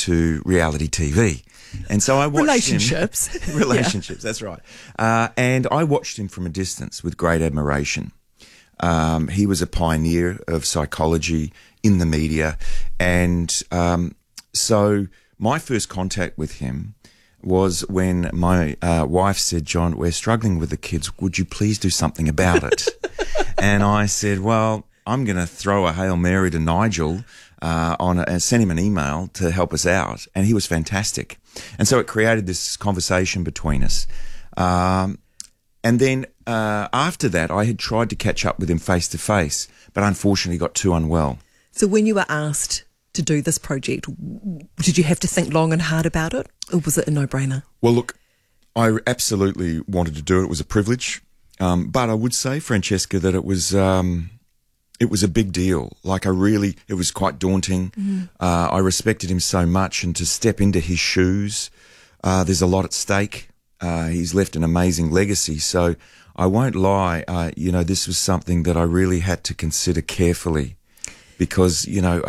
to reality TV. And so I watched relationships. Relationships, that's right. And I watched him from a distance with great admiration. He was a pioneer of psychology in the media. And so my first contact with him was when my wife said, "John, we're struggling with the kids. Would you please do something about it?" And I said, well, I'm going to throw a Hail Mary to Nigel and send him an email to help us out. And he was fantastic. And so it created this conversation between us. And then after that, I had tried to catch up with him face to face, but unfortunately got too unwell. So when you were asked to do this project, did you have to think long and hard about it, or was it a no-brainer? Well, look, I absolutely wanted to do it. It was a privilege. But I would say, Francesca, that it was a big deal. Like it was quite daunting. Mm-hmm. I respected him so much, and to step into his shoes, there's a lot at stake. He's left an amazing legacy. So I won't lie, this was something that I really had to consider carefully because,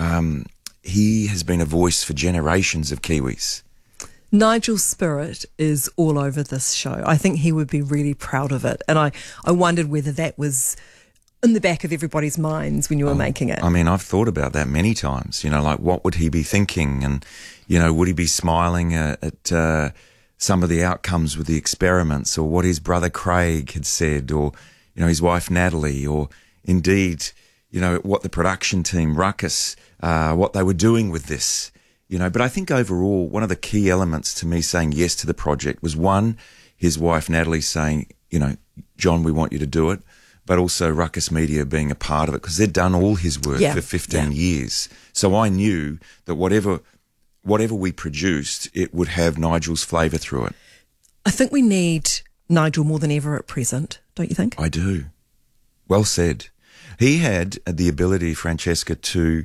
he has been a voice for generations of Kiwis. Nigel's spirit is all over this show. I think he would be really proud of it. And I wondered whether that was in the back of everybody's minds when you were making it. I mean, I've thought about that many times, like what would he be thinking? And, would he be smiling at some of the outcomes with the experiments, or what his brother Craig had said, or, his wife Natalie, or indeed, what the production team, Ruckus, what they were doing with this. But I think overall, one of the key elements to me saying yes to the project was, one, his wife Natalie saying, John, we want you to do it, but also Ruckus Media being a part of it because they'd done all his work for 15 years. So I knew that whatever we produced, it would have Nigel's flavour through it. I think we need Nigel more than ever at present, don't you think? I do. Well said. He had the ability, Francesca, to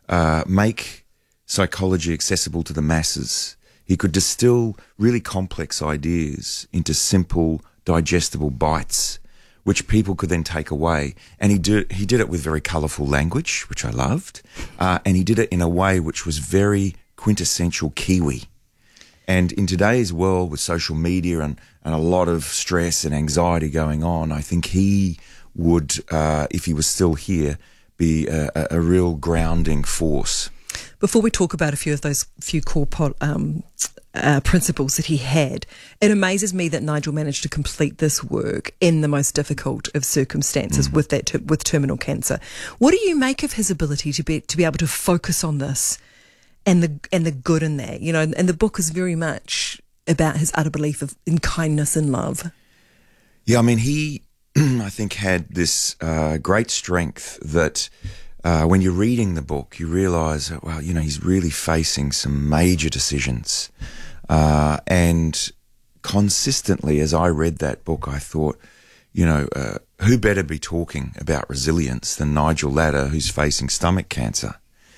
make psychology accessible to the masses. He could distill really complex ideas into simple, digestible bites, which people could then take away. And he did it with very colourful language, which I loved, and he did it in a way which was very quintessential Kiwi. And in today's world with social media and a lot of stress and anxiety going on, I think he would, if he was still here, be a real grounding force. Before we talk about a few of those core principles that he had, it amazes me that Nigel managed to complete this work in the most difficult of circumstances with terminal cancer. What do you make of his ability to be able to focus on this and the good in that? And the book is very much about his utter belief in kindness and love. Yeah, I mean, he, I think, had this great strength that when you're reading the book, you realise, well, he's really facing some major decisions. And consistently, as I read that book, I thought, who better be talking about resilience than Nigel Latta, who's facing stomach cancer?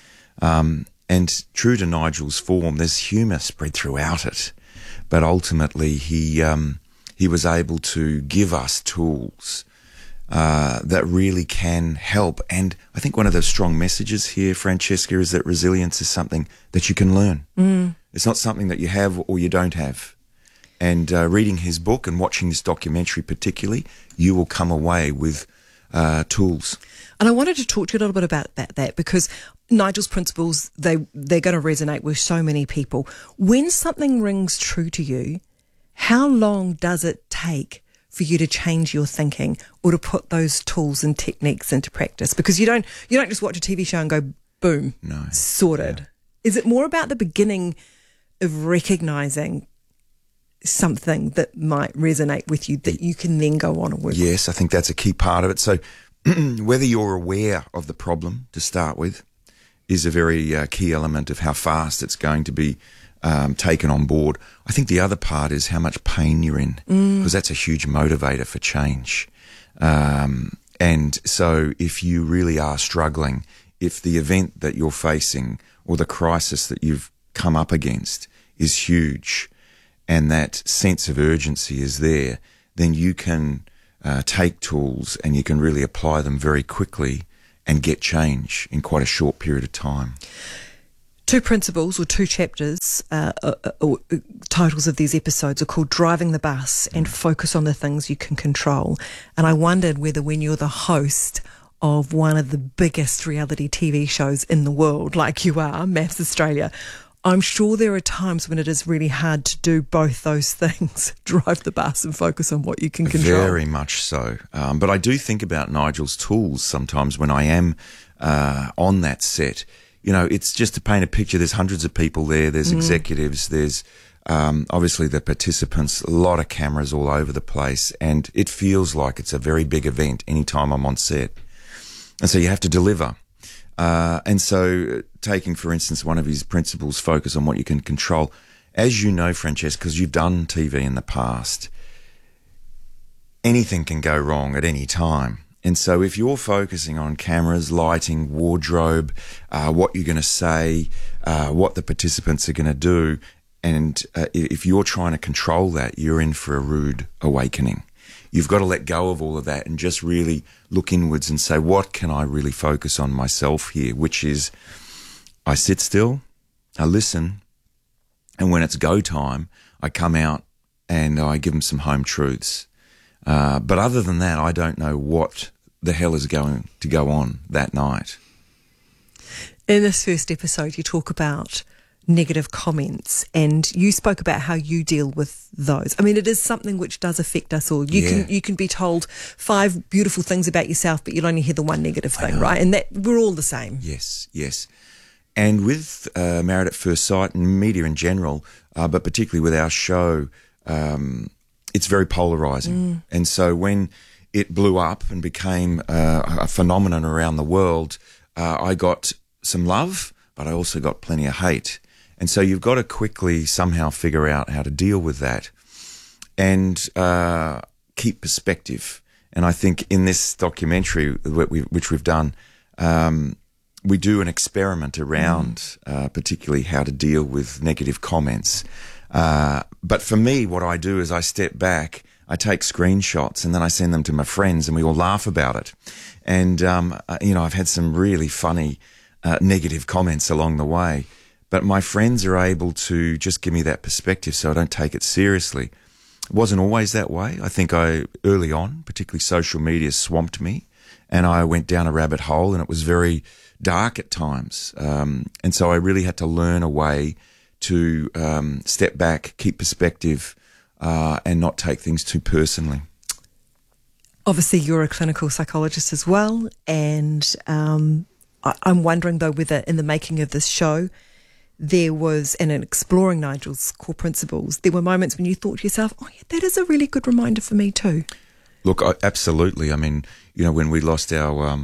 And true to Nigel's form, there's humour spread throughout it. But ultimately, he was able to give us tools that really can help. And I think one of the strong messages here, Francesca, is that resilience is something that you can learn. It's not something that you have or you don't have. And reading his book and watching this documentary particularly, you will come away with tools. And I wanted to talk to you a little bit about that because Nigel's principles, they're going to resonate with so many people. When something rings true to you, how long does it take for you to change your thinking or to put those tools and techniques into practice? Because you don't just watch a TV show and go, boom, sorted. Yeah. Is it more about the beginning of recognising something that might resonate with you that you can then go on and work with? Yes, I think that's a key part of it. So whether you're aware of the problem to start with is a very key element of how fast it's going to be taken on board. I think the other part is how much pain you're in, because that's a huge motivator for change. And so if you really are struggling, if the event that you're facing or the crisis that you've come up against is huge and that sense of urgency is there, then you can take tools and you can really apply them very quickly and get change in quite a short period of time. Two principles or two chapters, titles of these episodes are called Driving the Bus and Focus on the Things You Can Control. And I wondered whether when you're the host of one of the biggest reality TV shows in the world, like you are, MAFS Australia, I'm sure there are times when it is really hard to do both those things, drive the bus and focus on what you can control. Very much so. But I do think about Nigel's tools sometimes when I am on that set. You know, it's just to paint a picture. There's hundreds of people there. There's executives. There's obviously the participants, a lot of cameras all over the place. And it feels like it's a very big event anytime I'm on set. And so you have to deliver. And so taking, for instance, one of his principles, focus on what you can control. As you know, Francesca, because you've done TV in the past, anything can go wrong at any time. And so if you're focusing on cameras, lighting, wardrobe, what you're going to say, what the participants are going to do, and if you're trying to control that, you're in for a rude awakening. You've got to let go of all of that and just really look inwards and say, what can I really focus on myself here? Which is, I sit still, I listen, and when it's go time, I come out and I give them some home truths. But other than that, I don't know what the hell is going to go on that night. In this first episode, you talk about negative comments, and you spoke about how you deal with those. I mean, it is something which does affect us all. You can be told 5 beautiful things about yourself, but you'll only hear the one negative thing, right? And that we're all the same. Yes, yes. And with Married at First Sight and media in general, but particularly with our show, it's very polarizing. And so when it blew up and became a phenomenon around the world, I got some love, but I also got plenty of hate. And so you've got to quickly somehow figure out how to deal with that and keep perspective. And I think in this documentary, which we've done, we do an experiment around particularly how to deal with negative comments. But for me, what I do is I step back, I take screenshots, and then I send them to my friends, and we all laugh about it. And, you know, I've had some really funny negative comments along the way. But my friends are able to just give me that perspective so I don't take it seriously. It wasn't always that way. I think early on, particularly social media swamped me, and I went down a rabbit hole, and it was very dark at times. And so I really had to learn a way to step back, keep perspective, and not take things too personally. Obviously, you're a clinical psychologist as well, and I'm wondering, though, whether in the making of this show, there was, and in exploring Nigel's core principles, there were moments when you thought to yourself, oh, yeah, that is a really good reminder for me too. Look, absolutely. I mean, you know, when we lost our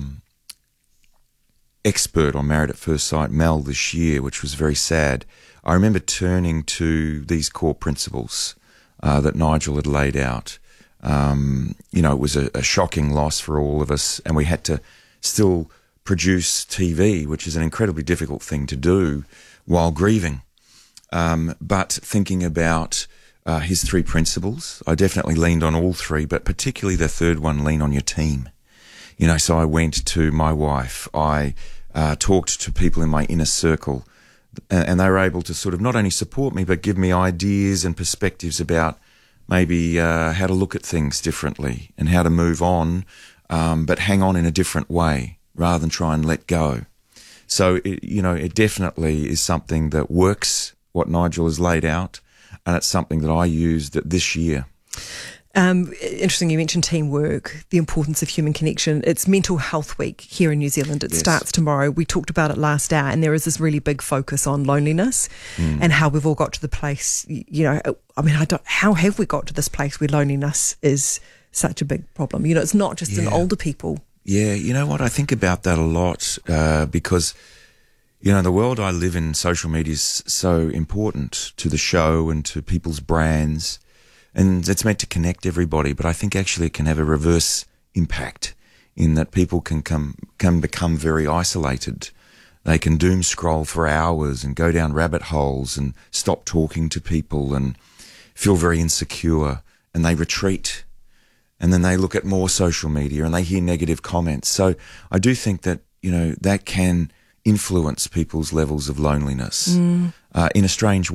expert on Married at First Sight, Mel, this year, which was very sad, I remember turning to these core principles that Nigel had laid out. You know, it was a shocking loss for all of us, and we had to still produce TV, which is an incredibly difficult thing to do while grieving. But thinking about his 3 principles, I definitely leaned on all 3, but particularly the third one, lean on your team. You know, so I went to my wife, I talked to people in my inner circle, and they were able to sort of not only support me, but give me ideas and perspectives about maybe how to look at things differently and how to move on, but hang on in a different way rather than try and let go. So, you know, it definitely is something that works, what Nigel has laid out, and it's something that I used this year. Interesting, you mentioned teamwork, the importance of human connection. It's Mental Health Week here in New Zealand. It starts tomorrow. We talked about it last hour, and there is this really big focus on loneliness and how we've all got to the place, you know, I mean, how have we got to this place where loneliness is such a big problem? You know, it's not just in older people. Yeah, you know what? I think about that a lot because, you know, the world I live in, social media is so important to the show and to people's brands. And it's meant to connect everybody, but I think actually it can have a reverse impact in that people can become very isolated. They can doom scroll for hours and go down rabbit holes and stop talking to people and feel very insecure, and they retreat. And then they look at more social media and they hear negative comments. So I do think that, you know, that can influence people's levels of loneliness in a strange